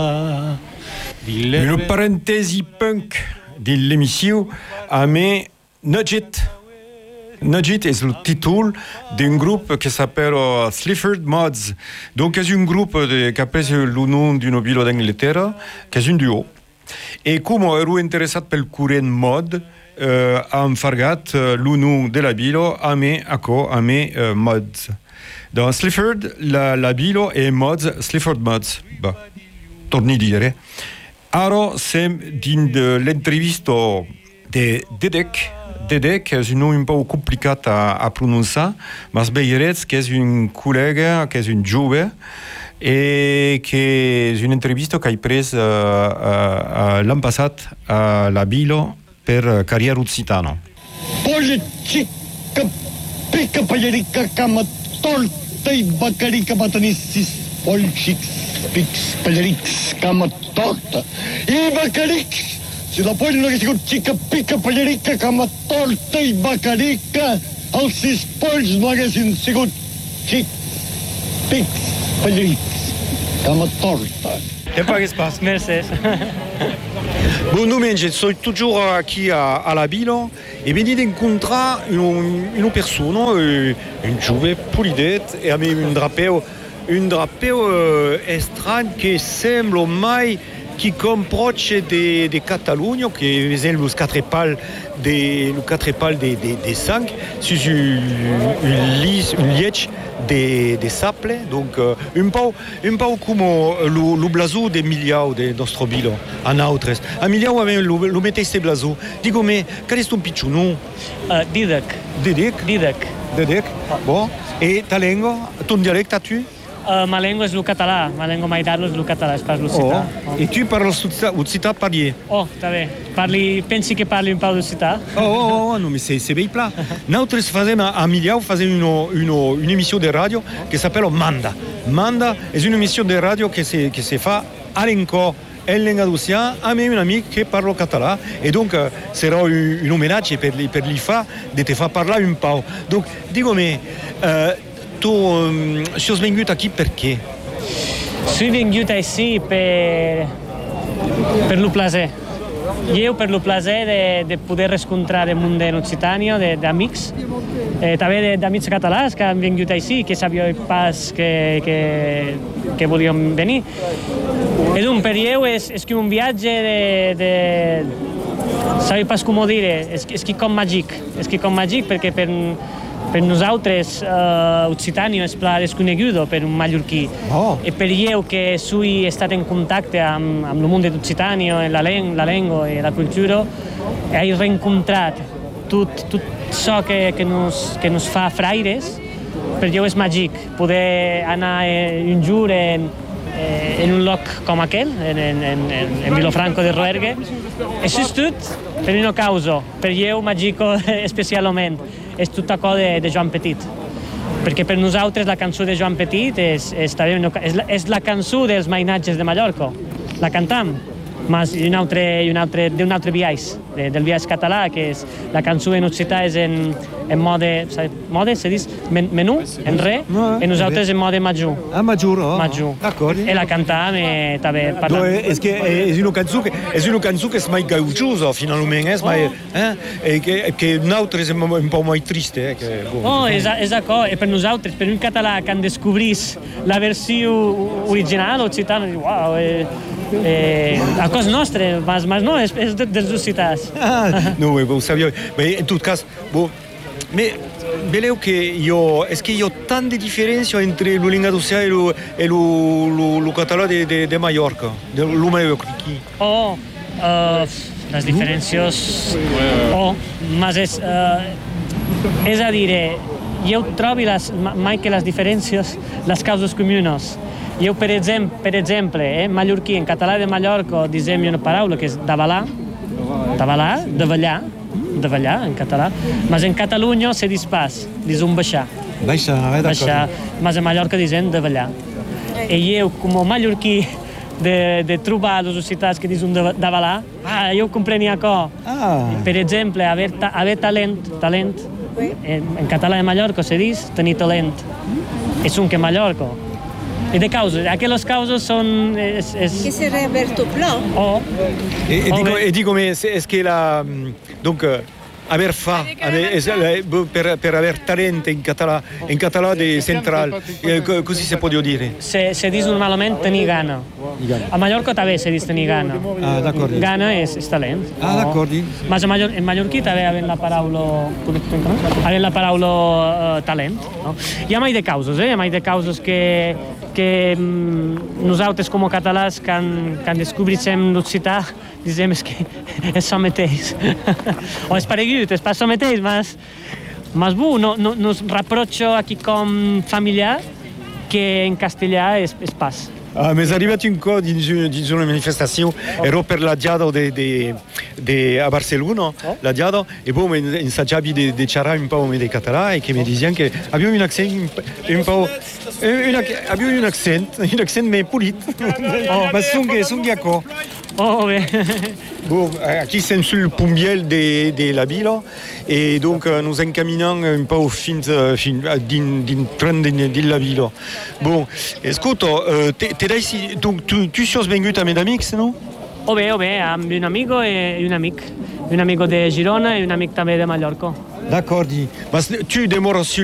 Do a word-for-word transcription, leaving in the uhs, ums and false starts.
Une parentesi punk dell'emission a me Nudgit. Nudgit est le titre d'un groupe qui s'appelle Sleaford Mods. Donc c'est un groupe de, qui appelle le nom d'une ville d'Angleterre, qui est un duo. Et comme ero interessat pel current mod, euh, am fargat euh, le nom de la ville a me, acco, a me euh, Mods. Dans Sleaford, la, la ville est Mods, Sleaford Mods. Bah, torni dire. Ara sem din de l'intervista de Dedek. Dedek és un nom un peu complicat a, a pronunciar, mas veurets que és un col·lega, que és un jove, i que és una entrevista que he pres uh, uh, l'any passat a la Vila per Carriera Occitana. Politica, pica pallerica, cama torta i bacarica batanissis, polxics, pics, pallerics, cama torta i bacarics. Si la polla hagués sigut xica, pica, pallerica, cama torta i bacarica, els sis polls no haguessin sigut xic, pics, pallerics, cama torta. Et pas espace. Merci. Bon diumenge, sono toujours qui a, a la Vila e veni d'incontrar una, una persona, un jove polidet, e a me un drapeu, un drapeu uh, estrany que sembla mai qui comproche de, de Catalunya, que és els quatre pals de, els quatre pals de, de, de sang, sur un, un, lis, un lietx de, de sable, donc uh, un peu, un peu com el blasó d'Emiliau de nostra vila, a nosaltres. A Emiliau avem el mateix blasó. Digue-me, quin és ton pitjor nom? Uh, Didac. Didac? Didac. Didac, bon. Et ta llengua, ton dialecte, tu? Uh, ma llengua és el català, ma llengua materna és el català, és parlo occità. Oh. E tu parles occità parlier? Oh, està bé. Parli, pensi que parli un peu d'occità? Oh, oh, oh, no, mais c'est, c'est bien plat. Nosaltres fazem, a Emiliau, fazem una, una, una émission de radio que s'appelle Manda. Manda és una émission de radio que se, que se fa a l'encore en lingua d'occità a me un amic que parla català e donc uh, serà un, un homenatge per, per li fa de te fa parlar un peu. Donc, digue-me, uh, tu um, sei venuto qui perché? Sono venuto qui per, per il piacere. Io per il piacere di poter riscontrare il mondo in Occitania, di amici, e també d'amics catalans che hanno venuto qui, che sapevano pas che, che, che volevano venire. E dunque per io è, è un viaggio di... di sapete pas come dire, è, è com magic, è com magic perché per... Per nosaltres, uh, Occitània és pla desconeguda per un mallorquí. Oh. E per io che sono stato in contatto amb, amb el món d'Occitània, la, len la llengua e la cultura, he reincontrat tot, tot això que, que, nos, que nos fa fraires. Per io és màgic poder anar un jour en, en un lloc com aquell, en, en, en, en Vilafranca de Rouergue. Això és tot per una causa, per io màgico especialment. És tota cosa de, de Joan Petit, perquè per nosaltres la cançó de Joan Petit és, és, és, la, és la cançó dels mainatges de Mallorca. La cantam, mas un altre, un altre, d'un altre viatge, de, del viatge català, que és la cançó en occità és en, en mode, mode se diu men, menú, en re, no, i nosaltres en mode major. Ah, major, oh, major. D'acord. I la cantam i també parlam. No, és que és una cançó que és una cançó que és mai gaudiosa, finalment, és mai, eh? E que, que nosaltres és un poc mai triste, eh? Que, bon, oh, és, és d'acord, i per nosaltres, per un català que en descobrís la versió original occitana, uau, eh, eh, a cosa nostra, mas, mas no, és, és dels occitans. Ah, no, ho sabia. Bé, en tot cas, bon, mais veleu que jo, és que hi ha tant de diferència entre la llengua d'occità i el català de, de, de Mallorca, de lo mallorquí. Oh, uh, les diferències... Oh, mas és... Uh, és a dir, jo trobo les, mai que les diferències, les causes comunes. Jo, per exemple, per exemple eh, mallorquí, en català de Mallorca, dizem una paraula que és d'avalar, d'avalar, de ballar, de ballar en català, mas en Catalunya se diz pas, diz un baixar. Baixar, eh, d'acord. Baixar, mas a Mallorca dizem de ballar. I jo, com a mallorquí, de, de trobar els occitans que diuen de ballar, ah, jo comprenia que, ah. per exemple, haver, ta, haver talent, talent, en, en català de Mallorca se diu tenir talent, és un que Mallorca. E de causos, aquellos causos son... Es, es, Che sarebbe Alberto Plo? o, E, e, o dico, ve- e dico, mais est-ce que la... Donc, euh, aver fa, aver, es- eh, per, per aver talento in català, in català de central, eh, co- così si può dire. se, se dice normalmente tenir gana. A Mallorca també se dice tenir gana. Ah, d'acord. Gana és, és talent. Ah, d'acord. Mas a Mallor, en mallorquí també havent la paraula... Havent la paraula uh, talent. No? Hi ha mai de causes, eh? Hi ha mai de causes que, que mm, nosaltres com a catalans quan, quan descobrissem l'occità dizem és que és això mateix. o és paregut, és pas això mateix, mas, mas bu, no, no, nos reprocho aquí com familiar que en castellà és, és pas. Ah, mi è arrivato un po' di, di una manifestazione, ero per la Diado de, de, de, a Barcellona, oh. la Diado, e poi mi insaggiavi di de parlare un po' di català e che mi dicevano che abbiamo un accento un po'... Un, abbiamo un accento, un accento mais pulito. Oh, ma sono son d'accordo. Oh, bé. Bon, aquí som sur le Pombiel de, de la vila et donc euh, nous encaminons un peu fins, euh, fin, din, din tren de, de la vila. Bon, escolta, euh, te, te dai, donc tu, tu sos vengut a mes amics, no? O bé, o bé, amb un amigo i un amic. Un amigo de Girona i un amic també de Mallorca. D'accord, dis. Tu demores sur